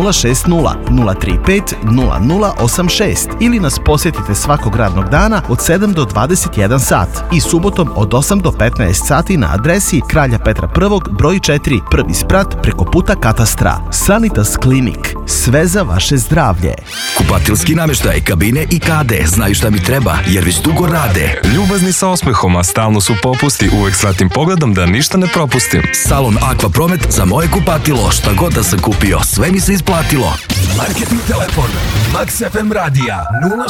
060 035 0086 ili nas posjetite svakog radnog dana od 7 do 21 sat i subotom od 8 do 15 sati na adresi Kralja Petra I, broj 4, prvi sprat preko puta katastra. Sanitas Klinik. Sve za vaše zdravlje. Kupatilski namještaj, kabine i kade. Znaju šta mi treba jer već dugo rade. Ljubazni sa osmehom, a stalno su popusti. Uvek s vratim pogledom da ništa ne propustim. Salon Aqua Promet za moje kupatilo. Šta god da sam kupio, sve mi se isplatilo. Marketing telefon Max FM radija